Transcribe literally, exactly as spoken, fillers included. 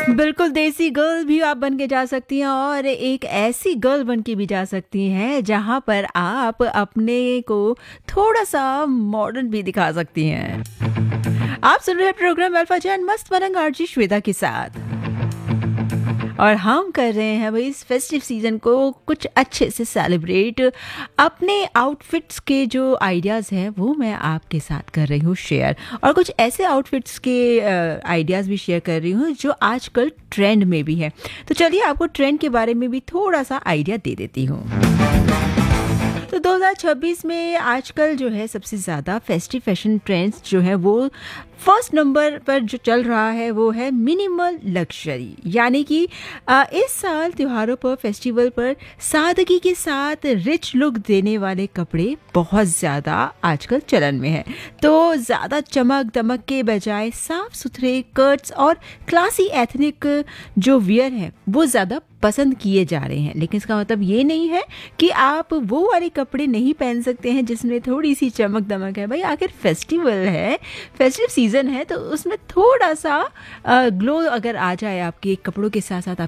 बिल्कुल देसी गर्ल भी आप बन के जा सकती हैं और एक ऐसी गर्ल बन के भी जा सकती हैं जहाँ पर आप अपने को थोड़ा सा मॉडर्न भी दिखा सकती हैं। आप सुन रहे हैं प्रोग्राम अल्फा जैन मस्त मरंग आरजी श्वेता के साथ और हम कर रहे हैं भाई इस फेस्टिव सीजन को कुछ अच्छे से सेलिब्रेट। अपने आउटफिट्स के जो आइडियाज़ हैं वो मैं आपके साथ कर रही हूँ शेयर, और कुछ ऐसे आउटफिट्स के आइडियाज़ भी शेयर कर रही हूँ जो आजकल ट्रेंड में भी है। तो चलिए आपको ट्रेंड के बारे में भी थोड़ा सा आइडिया दे देती हूँ। तो दो हज़ार छब्बीस में आजकल जो है सबसे ज़्यादा फेस्टिव फैशन ट्रेंड्स जो है वो फर्स्ट नंबर पर जो चल रहा है वो है मिनिमल लग्जरी, यानी कि आ, इस साल त्योहारों पर फेस्टिवल पर सादगी के साथ रिच लुक देने वाले कपड़े बहुत ज़्यादा आजकल चलन में है। तो ज़्यादा चमक दमक के बजाय साफ सुथरे कट्स और क्लासी एथनिक जो वियर है वो ज़्यादा पसंद किए जा रहे हैं। लेकिन इसका मतलब ये नहीं है कि आप वो वाले कपड़े नहीं पहन सकते हैं जिसमें थोड़ी सी चमक दमक है। भाई आखिर फेस्टिवल है, फेस्टिव सीजन है, तो उसमें थोड़ा सा ग्लो अगर आ जाए आपके कपड़ों के साथ साथ